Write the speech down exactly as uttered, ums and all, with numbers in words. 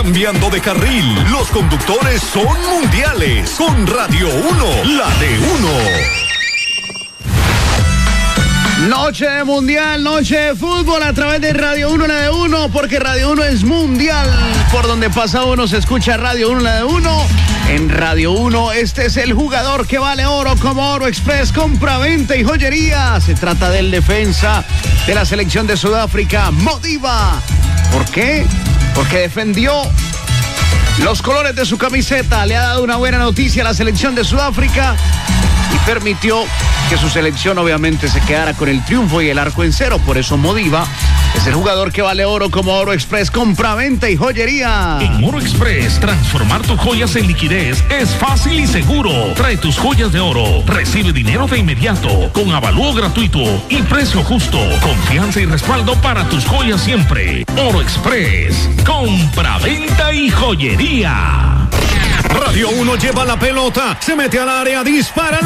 cambiando de carril. Los conductores son mundiales. Con Radio uno, la de uno. Noche de mundial, noche de fútbol a través de Radio uno, la de uno, porque Radio uno es mundial. Por donde pasa uno se escucha Radio uno, la de uno. En Radio uno, este es el jugador que vale oro como Oro Express, compra-venta y joyería. Se trata del defensa de la selección de Sudáfrica, Modiba. ¿Por qué? Porque defendió los colores de su camiseta, le ha dado una buena noticia a la selección de Sudáfrica y permitió que su selección obviamente se quedara con el triunfo y el arco en cero. Por eso Modiba es el jugador que vale oro como Oro Express, compra-venta y joyería. En Oro Express, transformar tus joyas en liquidez es fácil y seguro. Trae tus joyas de oro, recibe dinero de inmediato, con avalúo gratuito y precio justo. Confianza y respaldo para tus joyas siempre. Oro Express, compra-venta y joyería. Radio uno lleva la pelota, se mete al área, dispara.